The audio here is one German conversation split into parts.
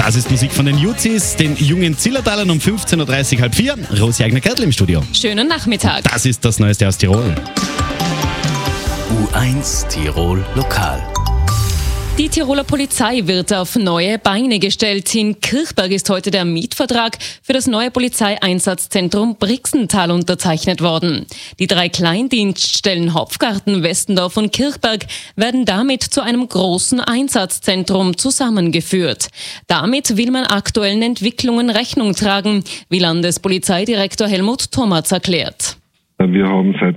Das ist Musik von den Juzis, den jungen Zillertalern um 15.30 Uhr, halb 4. Rosi Eigner-Kertl im Studio. Schönen Nachmittag. Das ist das Neueste aus Tirol. U1 Tirol Lokal. Die Tiroler Polizei wird auf neue Beine gestellt. In Kirchberg ist heute der Mietvertrag für das neue Polizeieinsatzzentrum Brixental unterzeichnet worden. Die 3 Kleindienststellen Hopfgarten, Westendorf und Kirchberg werden damit zu einem großen Einsatzzentrum zusammengeführt. Damit will man aktuellen Entwicklungen Rechnung tragen, wie Landespolizeidirektor Helmut Thomatz erklärt. Wir haben seit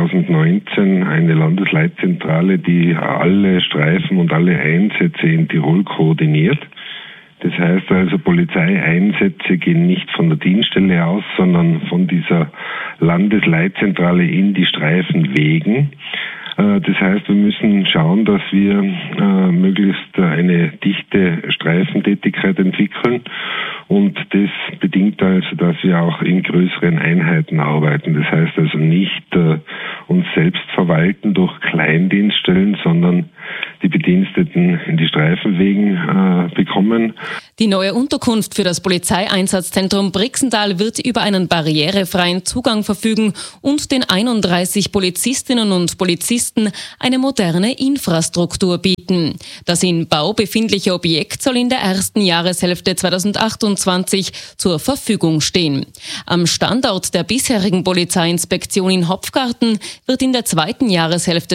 2019 eine Landesleitzentrale, die alle Streifen und alle Einsätze in Tirol koordiniert. Das heißt also, Polizeieinsätze gehen nicht von der Dienststelle aus, sondern von dieser Landesleitzentrale in die Streifenwegen. Das heißt, wir müssen schauen, dass wir möglichst eine dichte Streifentätigkeit entwickeln. Und das bedingt also, dass wir auch in größeren Einheiten arbeiten. Das heißt also nicht uns selbst verwalten durch Kleindienststellen, sondern die Bediensteten in die Streifenwegen bekommen. Die neue Unterkunft für das Polizeieinsatzzentrum Brixental wird über einen barrierefreien Zugang verfügen und den 31 Polizistinnen und Polizisten eine moderne Infrastruktur bieten. Das in Bau befindliche Objekt soll in der ersten Jahreshälfte 2028 zur Verfügung stehen. Am Standort der bisherigen Polizeiinspektion in Hopfgarten wird in der zweiten Jahreshälfte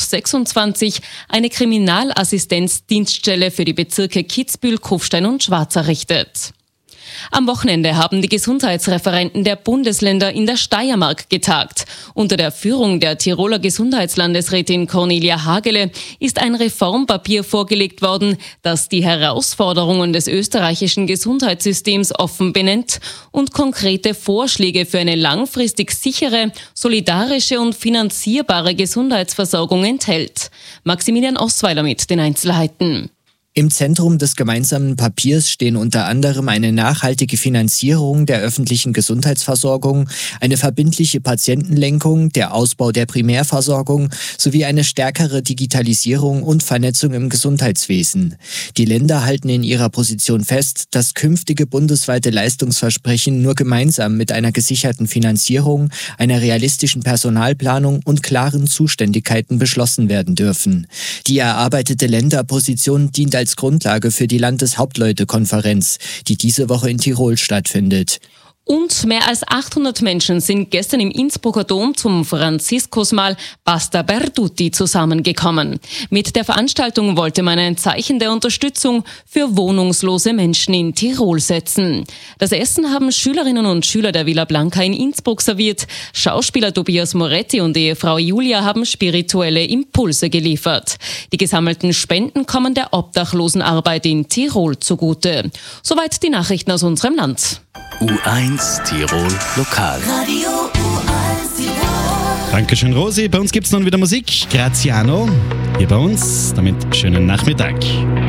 2026 eine Kriminalassistenzdienststelle für die Bezirke Kitzbühel, Kufstein und Schwaz errichtet. Am Wochenende haben die Gesundheitsreferenten der Bundesländer in der Steiermark getagt. Unter der Führung der Tiroler Gesundheitslandesrätin Cornelia Hagele ist ein Reformpapier vorgelegt worden, das die Herausforderungen des österreichischen Gesundheitssystems offen benennt und konkrete Vorschläge für eine langfristig sichere, solidarische und finanzierbare Gesundheitsversorgung enthält. Maximilian Osweiler mit den Einzelheiten. Im Zentrum des gemeinsamen Papiers stehen unter anderem eine nachhaltige Finanzierung der öffentlichen Gesundheitsversorgung, eine verbindliche Patientenlenkung, der Ausbau der Primärversorgung sowie eine stärkere Digitalisierung und Vernetzung im Gesundheitswesen. Die Länder halten in ihrer Position fest, dass künftige bundesweite Leistungsversprechen nur gemeinsam mit einer gesicherten Finanzierung, einer realistischen Personalplanung und klaren Zuständigkeiten beschlossen werden dürfen. Die erarbeitete Länderposition dient als Grundlage für die Landeshauptleutekonferenz, die diese Woche in Tirol stattfindet. Und mehr als 800 Menschen sind gestern im Innsbrucker Dom zum Franziskusmahl Pasta per Tutti zusammengekommen. Mit der Veranstaltung wollte man ein Zeichen der Unterstützung für wohnungslose Menschen in Tirol setzen. Das Essen haben Schülerinnen und Schüler der Villa Blanca in Innsbruck serviert. Schauspieler Tobias Moretti und Ehefrau Julia haben spirituelle Impulse geliefert. Die gesammelten Spenden kommen der Obdachlosenarbeit in Tirol zugute. Soweit die Nachrichten aus unserem Land. U1 Tirol Lokal. Radio U1 Tirol. Dankeschön, Rosi. Bei uns gibt es nun wieder Musik. Graziano. Hier bei uns. Damit schönen Nachmittag.